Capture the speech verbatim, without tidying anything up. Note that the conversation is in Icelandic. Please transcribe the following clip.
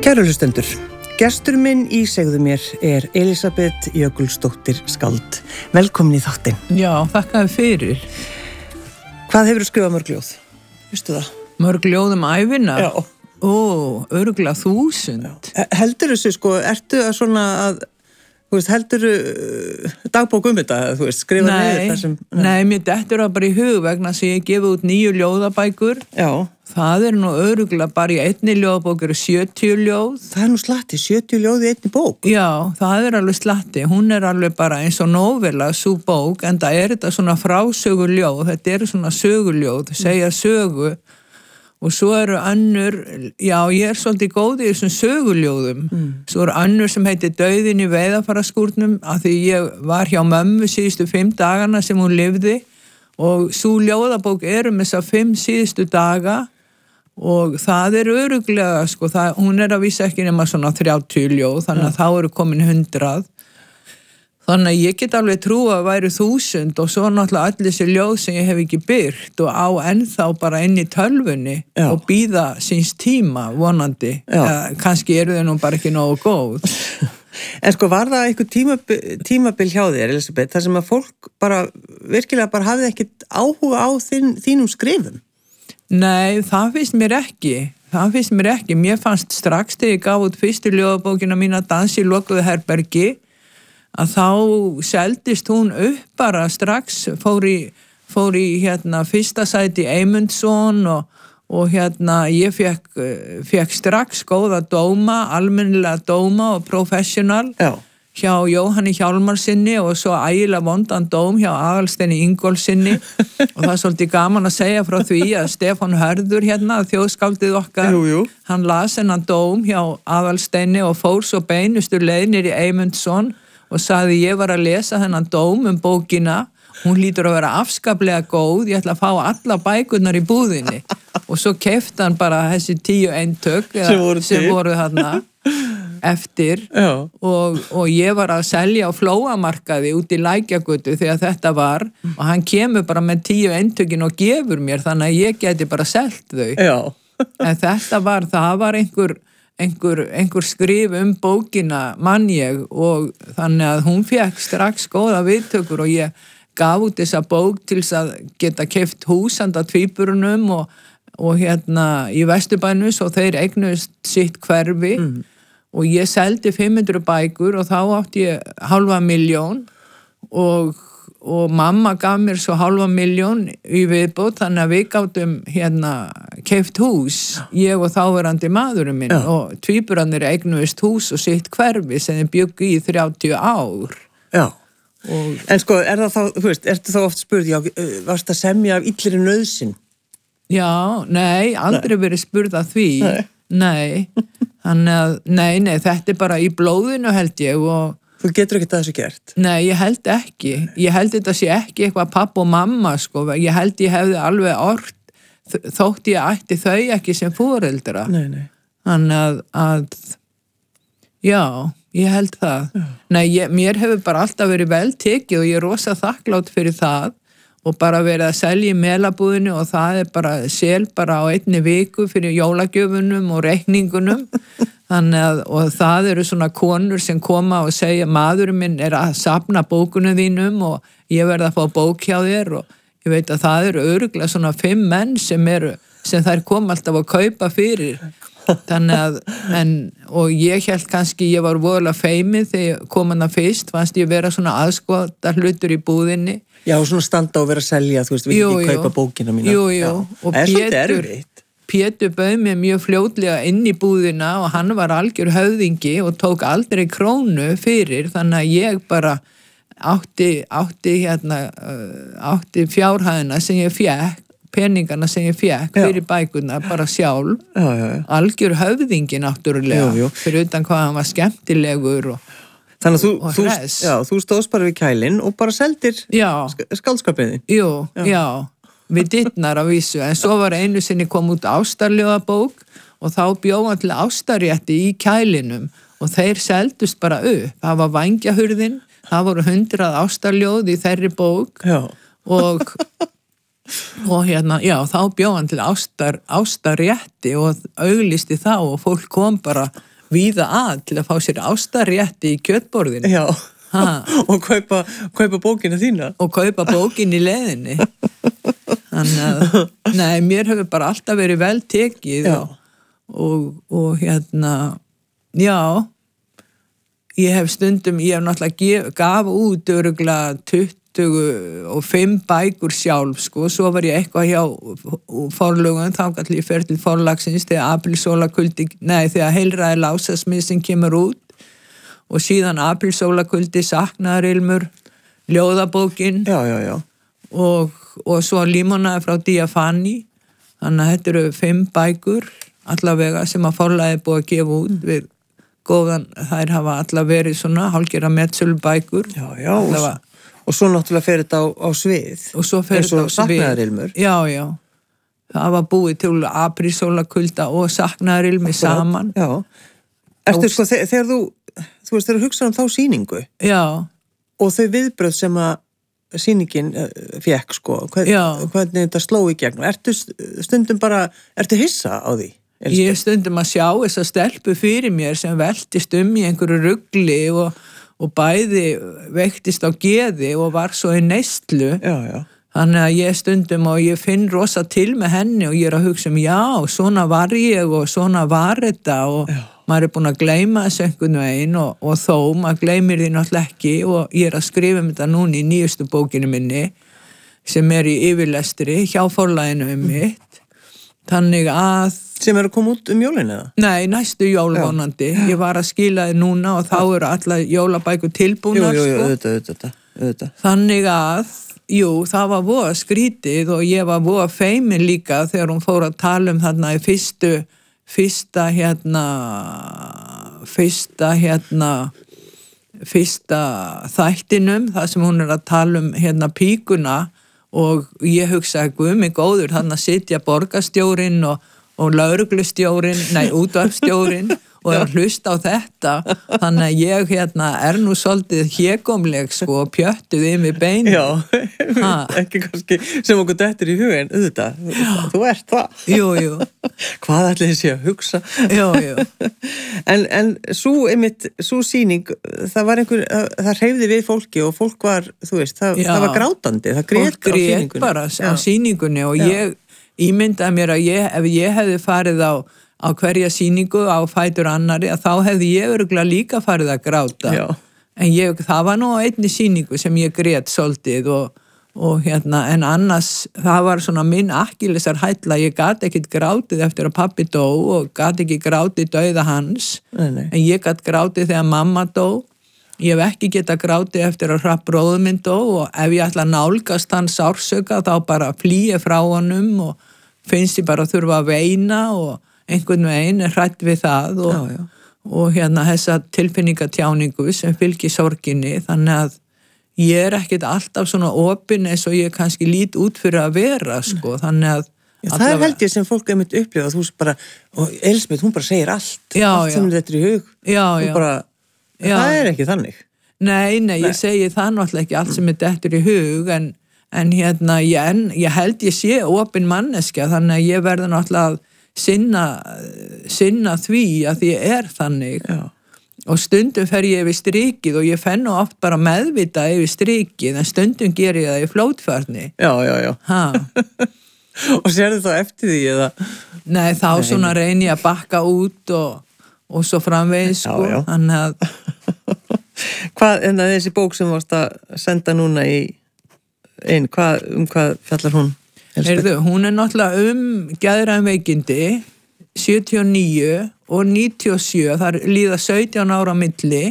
Kæru hlustendur, gestur minn í Segðu mér er Elísabet Jökulsdóttir skáld. Velkomin í þáttinn. Já, þakkaði fyrir. Hvað hefur þú skrifað mörg ljóð? Vistu það? Mörg ljóð um ævina? Já. Ó, örugglega þúsund. Já. Heldur þessu sko, ertu að svona að, þú veist, heldur dagbók um þetta, þú veist, skrifa niður það sem... Nei, nei, mér dettur það bara í hug vegna sem ég gefi út nýju ljóðabækur. Já. Það er nú örugglega bara í einni ljóðabók eru sjötíu ljóð. Það er nú slatti, sjötíu ljóð í einni bók. Já, það er alveg slatti. Hún er alveg bara eins og novella, sú bók, en það er þetta svona frásöguljóð. Þetta eru svona söguljóð, segja sögu. Og svo eru önnur, já, ég er svolítið góð í þessum söguljóðum. Mm. Svo eru önnur sem heitir Dauðinn í veiðarfaraskúrnum, af því ég var hjá mömmu síðustu fimm dagana sem hún lifði. Og svo ljóðabók eru með þess að fimm síðustu daga. Og það er örugglega, sko, það, hún er að vísa ekki nema svona þrjátíu ljóð, þannig að þá eru komin hundrað. Þannig að ég get alveg trú að væri þúsund og svo náttúrulega allir þessi ljóð sem ég hef ekki byrt og á ennþá bara inn í tölvunni. Já. Og bíða síns tíma, vonandi. Ja, kannski eru þau nú bara ekki nógu góð. En sko, var það eitthvað tímabil, tímabil hjá þér, Elísabet, þar sem að fólk bara, virkilega bara hafði ekkit áhuga á þín, þínum skrifum? Nei, það finnst mér ekki. Það finnst mér ekki. Mér fannst strax þegar ég gaf út fyrstu ljóðabókina mína Dans í lokuðu herbergi að þá seldist hún upp bara strax, fór í, fór í hérna fyrsta sæti Eymundsson og, og hérna ég fekk, fekk strax góða dóma, almennilega dóma og professional. Já. Hjá Jóhanni Hjálmarsinni og svo ægilega vondan dóm hjá Aðalsteini Ingólfssyni og það er svolítið gaman að segja frá því að Stefán Hörður hérna, þjóðskáldið okkar, jú, jú. Hann las hennan dóm hjá Aðalsteini og fór svo beinustu leið niður í Eymundsson og sagði ég var að lesa hennan dóm um bókina, hún hlýtur að vera afskaplega góð, ég ætla að fá alla bækurnar í búðinni og svo keypti hann bara þessi tíu eintök sem voru, sem voru þarna eftir og, og ég var að selja á Flóamarkaði út í Lækjagötu þegar þetta var og hann kemur bara með tíu eintökin og gefur mér þannig að ég geti bara selt þau. Já. En þetta var, það var einhver, einhver, einhver skrif um bókina mann ég og þannig að hún fekk strax góða viðtökur og ég gaf út þessa bók til þess að geta keypt hús handa tvíburunum og, og hérna í Vesturbænum og þeir eignuðust sitt hverfi. Mm. Og ég seldi fimm hundruð bækur og þá átti ég hálfa milljón og, og mamma gaf mér svo hálfa milljón í viðbót þannig að við gátum hérna keypt hús, ég og þáverandi maðurinn minn. Já. Og tvíburarnir eignuðust hús og sitt hverfi sem þeir bjuggu í þrjátíu ár. Já. Og, en sko, er það þá, þú veist, ertu þá oft spurð, já, varst að semja af illri nauðsyn? Já, nei, aldrei nei. Verið spurð að því. Nei. Nei, þannig að, nei, nei, þetta er bara í blóðinu held ég og... Þú getur ekki það þessu gert? Nei, ég held ekki. Ég held þetta sé ekki eitthvað papp og mamma, sko. Ég held ég hefði alveg orð, þótt ég ætti þau ekki sem foreldra. Nei, nei. Þannig að, að, já, ég held það. Já. Nei, ég, mér hefur bara alltaf verið vel tekið og ég er rosa þakklátt fyrir það. Og bara verið að selja í melabúðinu og það er bara sel bara á einni viku fyrir jólagjöfunum og reikningunum. Þannig að, og það eru svona konur sem koma og segja maðurinn minn er að safna bókunum þínum og ég verð að fá bók hjá þér og ég veit að það eru örugglega svona fimm menn sem eru, sem þær koma alltaf að kaupa fyrir. Þannig að, en, og ég held kannski, ég var voðalega feimið þegar kom hana fyrst, fannst ég vera svona aðskota hlutur í búðinni. Já, svona standa og vera að selja, þú veist, við ekki kaupa bókina mína. Jú, jú, og Pétur, Pétur bauð mér mjög fljótlega inn í búðina og hann var algjör höfðingi og tók aldrei krónu fyrir, þannig að ég bara átti, átti hérna, átti fjárhæðina sem ég fekk, peningana sem ég fekk fyrir bækurna bara sjálf, já, já, já. Algjör höfðingi náttúrulega, jú, jú. Fyrir utan hvað hann var skemmtilegur og þannig að þú, þú, já, þú stóðst bara við kælinn og bara seldir skáldskapiði. Jú, já, já, við dittnar á vísu, en svo var einu sinni kom út ástarljóðabók og þá bjóð hann til ástarrétti í kælinum og þeir seldust bara upp. Það var Vangjahurðin, það voru hundrað ástarljóð í þeirri bók já. og og hérna, já, þá bjóð hann til ástar, ástarrétti og auglisti þá og fólk kom bara víða að til að fá sér ástarrétti í kjötborðinu. Já, og kaupa, kaupa bókina þína. Og kaupa bókin í leiðinni. Þannig að, nei, mér hefur bara alltaf verið vel tekið og, og, og hérna, já, ég hef stundum, ég hef náttúrulega gef, gaf út örugglega tuttugu og fimm bækur sjálf, sko, svo var ég eitthvað hjá forlögun, þá gæti ég fer til forlagsins þegar Aprílsólarkuldi, nei, þegar Heilræði Lásasmið sem kemur út og síðan Aprílsólarkuldi, Saknaðarilmur, Ljóðabókin já, já, já. Og, og svo Límonaði frá Diafani, þannig að þetta eru fimm bækur allavega sem að forlagið búið að gefa út við góðan, þær hafa allavega verið svona hálfgerða metsölubækur. Já, já, allavega. og, og svo náttúrulega fer þetta á, á svið. Og svo fer þetta á svið. Saknaðarilmur. Já, já. Það var búið til Aprílsólarkulda og Saknaðarilmi saman. Já. Ertu sko, þegar, þegar þú, þú veist, þegar þú hugsaður um þá sýningu. Já. Og þau viðbröð sem að sýningin fekk, sko, hvern, hvernig þetta sló í gegn. Ertu stundum bara, ertu hissa á því? Elskar. Ég stundum að sjá þessa stelpu fyrir mér sem veltist um í einhverju rugli og, og bæði veiktist á geði og var svo í neyslu. Já, já. Þannig að ég stundum og ég finn rosa til með henni og ég er að hugsa um já, svona var ég og svona var þetta og já. Maður er búin að gleyma þessu einhvern veginn og, og þó, maður gleymir því náttúrulega ekki og ég er að skrifa um þetta núna í nýjustu bókinu minni sem er í yfirlestri hjá forlaginu um mitt. Þannig að... Sem eru að koma út um jólinu eða? Nei, næstu jólvonandi. Ég var að skila þið núna og þá eru alla jólabækur tilbúnar. Jú, jú, jú, auðvitað, auðvitað, auðvitað. Þannig að, jú, það var voða skrítið og ég var voða feimin líka þegar hún fór að tala um þarna í fyrstu fyrsta hérna fyrsta hérna fyrsta þættinum það sem hún er að tala um hérna píkuna og ég hugsaði guð mig góður, þannig að sitja borgarstjórinn og, og lögreglustjórinn, nei útvarpsstjórinn og er að hlusta á þetta þannig að ég hérna er nú svolítið hégómleg sko og pjöttuð yfir beinu. Já, ekki kannski sem okkur dettur í hugin, auðvitað, þú ert það. Jú, jú. Hvað ætli þessi að hugsa? Jú, jú. En, en svo einmitt, svo sýning, það var einhver, það hreyfði við fólki og fólk var, þú veist, það, það var grátandi, það grét á sýningunni. Fólk grét bara á sýningunni og Já. Ég ímyndaði mér að ég, ef ég hefði farið á á hverja sýningu á fætur annari að þá hefði ég örugglega líka farið að gráta. Já. En ég, það var nú einni sýningu sem ég grét svolítið og, og hérna, en annars það var svona minn akkilesar hælla, ég gat ekkit grátið eftir að pappi dó og gat ekki grátið dauða hans, nei, nei. En ég gat grátið þegar mamma dó, ég hef ekki getað grátið eftir að hrapp bróður minn dó og ef ég ætla að nálgast hann sársauka þá bara flýja frá honum og finnst ég bara að þurfa að veina og einhvern veginn er hrætt við það og, já, já. og hérna þessa tilfinningatjáningu sem fylgir sorginni þannig að ég er ekkit alltaf svona opin eins og ég kannski lít út fyrir að vera sko þannig að já, það er held ég sem fólk er mitt upplifað þú bara, og Elísabet hún bara segir allt já, allt sem þetta er í hug já, já. Bara, það er ekki þannig nei, nei, ég nei. segi það náttúrulega ekki allt sem þetta er í hug en, en hérna ég, ég held ég sé opin manneskja þannig að ég verði náttúrulega að sinna, sinna því að því ég er þannig Já. Og stundum fer ég yfir strikið og ég fenn nú oft bara meðvita yfir strikið en stundum ger ég það í flótfærni Já, já, já Og sérðu þá eftir því eða? Nei, þá Nei. Svona reyni ég að bakka út og, og svo framvegis sko já, já. Þannig að Hvað, en það þessi bók sem varst að senda núna í einn, hvað, um hvað fjallar hún? Heyrðu, hún er náttúrulega um geðræn veikindi sjötíu og níu og níutíu og sjö, það líða sautján ára milli